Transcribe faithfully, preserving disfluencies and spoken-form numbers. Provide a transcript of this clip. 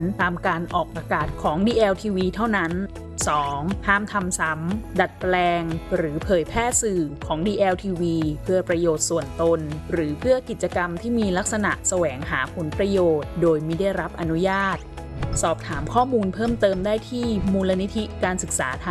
ตามการออกอากาศของ ดี แอล ที วี เท่านั้น สอง ห้ามทำซ้ำดัดแปลงหรือเผยแพร่สื่อของ ดี แอล ที วี เพื่อประโยชน์ส่วนตนหรือเพื่อกิจกรรมที่มีลักษณะแสวงหาผลประโยชน์โดยมิได้รับอนุญาตสอบถามข้อมูลเพิ่มเติมได้ที่มูลนิธิการศึกษาทาง